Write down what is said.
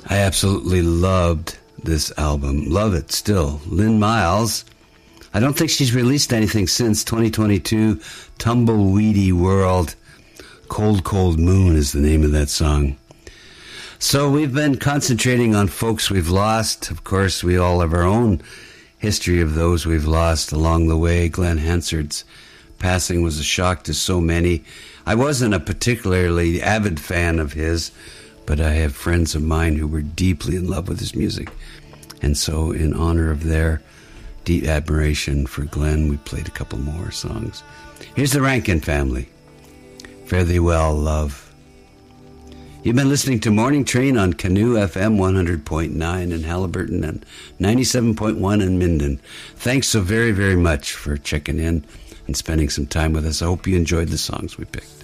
I absolutely loved this album. Love it still. Lynn Miles. I don't think she's released anything since 2022. Tumbleweedy World. Cold, Cold Moon is the name of that song. So we've been concentrating on folks we've lost. Of course, we all have our own history of those we've lost along the way. Glenn Hansard's passing was a shock to so many. I wasn't a particularly avid fan of his, but I have friends of mine who were deeply in love with his music. And so in honor of their deep admiration for Glenn, we played a couple more songs. Here's the Rankin Family. Fare thee well, love. You've been listening to Morning Train on Canoe FM 100.9 in Halliburton and 97.1 in Minden. Thanks so very, very much for checking in and spending some time with us. I hope you enjoyed the songs we picked.